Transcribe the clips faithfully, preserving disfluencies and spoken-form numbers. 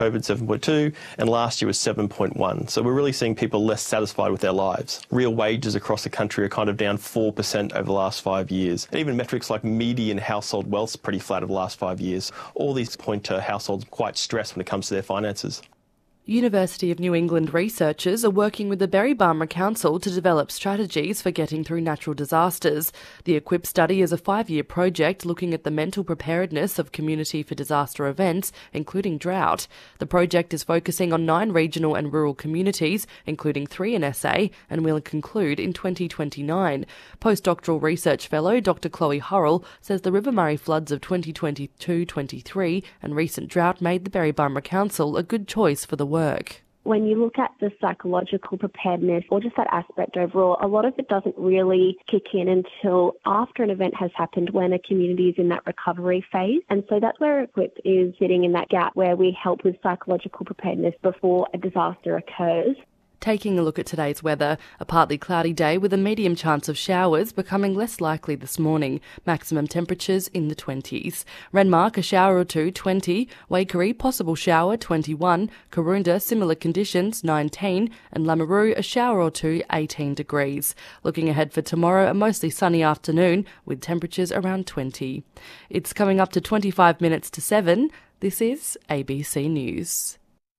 COVID seven point two, and last year was seven point one. So we're really seeing people less satisfied with their lives. Real wages across the country are kind of down four percent over the last five years. And even metrics like median household wealth's pretty flat over the last five years. All these point to households quite stressed when it comes to their finances. University of New England researchers are working with the Berry-Barmera Council to develop strategies for getting through natural disasters. The EQUIP study is a five-year project looking at the mental preparedness of community for disaster events, including drought. The project is focusing on nine regional and rural communities, including three in S A, and will conclude in twenty twenty-nine. Postdoctoral research fellow Doctor Chloe Hurrell says the River Murray floods of twenty twenty-two twenty-three and recent drought made the Berry-Barmera Council a good choice for the work. When you look at the psychological preparedness or just that aspect overall, a lot of it doesn't really kick in until after an event has happened, when a community is in that recovery phase. And so that's where EQUIP is sitting in that gap, where we help with psychological preparedness before a disaster occurs. Taking a look at today's weather, a partly cloudy day with a medium chance of showers, becoming less likely this morning. Maximum temperatures in the twenties. Renmark, a shower or two, twenty. Waikerie, possible shower, twenty-one. Karoonda, similar conditions, nineteen. And Lameroo, a shower or two, eighteen degrees. Looking ahead for tomorrow, a mostly sunny afternoon with temperatures around twenty. It's coming up to twenty-five minutes to seven. This is A B C News.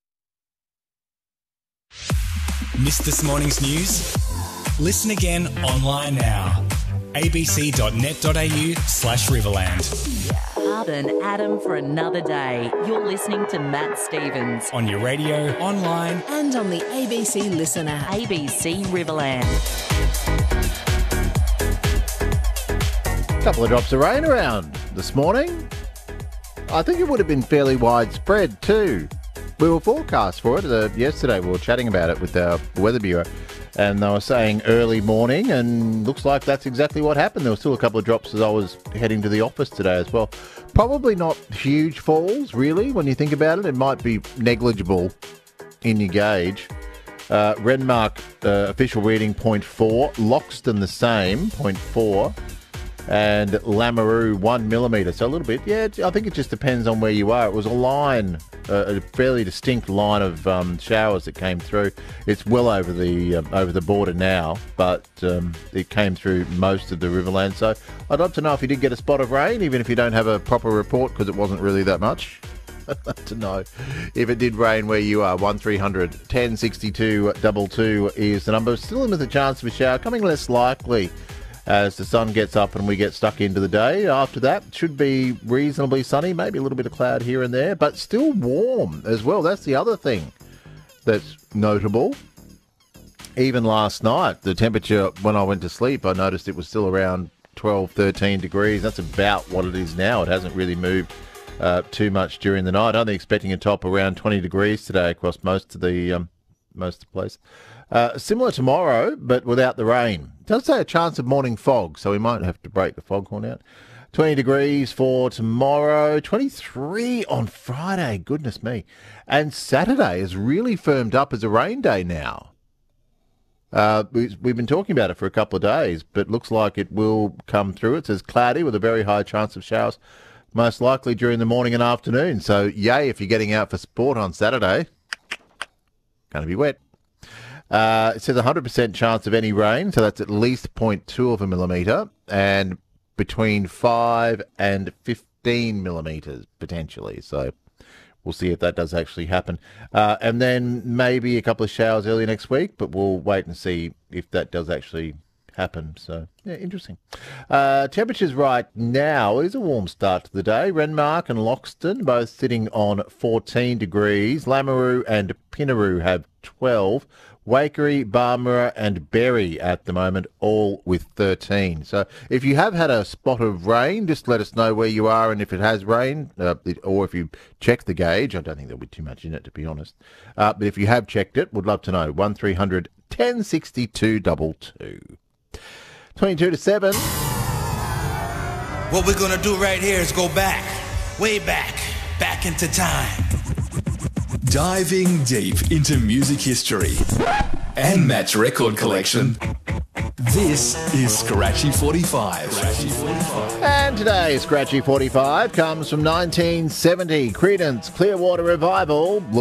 Missed this morning's news? Listen again online now. abc.net.au slash Riverland. Pardon Adam for another day. You're listening to Matt Stevens. On your radio, online, and on the A B C Listen app. A B C Riverland. Couple of drops of rain around this morning. I think it would have been fairly widespread too. We were forecast for it uh, yesterday. We were chatting about it with our Weather Bureau, and they were saying early morning, and looks like that's exactly what happened. There were still a couple of drops as I was heading to the office today as well. Probably not huge falls, really, when you think about it. It might be negligible in your gauge. Uh, Renmark, uh, official reading, zero point four. Loxton, the same, zero point four. And Lameroo, one millimetre. So a little bit. Yeah, I think it just depends on where you are. It was a line, uh, a fairly distinct line of um, showers that came through. It's well over the uh, over the border now, but um, it came through most of the Riverland. So I'd love to know if you did get a spot of rain, even if you don't have a proper report, because it wasn't really that much. I'd love to know if it did rain where you are. one three hundred ten sixty-two two two is the number. Still with a chance of a shower, coming less likely as the sun gets up and we get stuck into the day. After that, it should be reasonably sunny, maybe a little bit of cloud here and there, but still warm as well. That's the other thing that's notable. Even last night, the temperature, when I went to sleep, I noticed it was still around twelve, thirteen degrees. That's about what it is now. It hasn't really moved uh, too much during the night. I'm only expecting a top around twenty degrees today across most of the um, most of the place. Uh, similar tomorrow, but without the rain. It does say a chance of morning fog, so we might have to break the foghorn out. twenty degrees for tomorrow, twenty-three on Friday, goodness me. And Saturday is really firmed up as a rain day now. Uh, we, we've been talking about it for a couple of days, but looks like it will come through. It says cloudy with a very high chance of showers, most likely during the morning and afternoon. So, yay, if you're getting out for sport on Saturday, going to be wet. Uh, it says one hundred percent chance of any rain, so that's at least zero point two of a millimetre, and between five and fifteen millimetres potentially. So we'll see if that does actually happen. Uh, and then maybe a couple of showers early next week, but we'll wait and see if that does actually happen. So, yeah, interesting. Uh, temperatures right now is a warm start to the day. Renmark and Loxton both sitting on fourteen degrees. Lameroo and Pinnaroo have twelve. Waikerie, Barmera and Berry at the moment, all with thirteen. So if you have had a spot of rain, just let us know where you are and if it has rained, uh, it, or if you check the gauge. I don't think there'll be too much in it, to be honest. Uh, but if you have checked it, would love to know. one three hundred ten sixty-two two two. twenty-two to seven. What we're going to do right here is go back, way back, back into time. Diving deep into music history and Matt's record collection. This is Scratchy forty-five. Scratchy forty-five. And today's Scratchy forty-five comes from nineteen seventy. Creedence Clearwater Revival.